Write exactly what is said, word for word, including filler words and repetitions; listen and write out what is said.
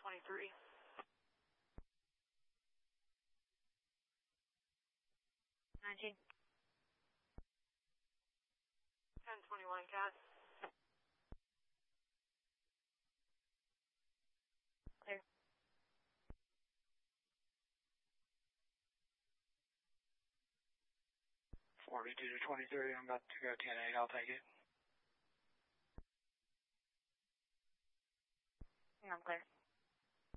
twenty-three. nineteen. ten twenty-one, Cat. Clear. forty-two to twenty-three, I'm about to go ten eight, I'll take it. I'm clear.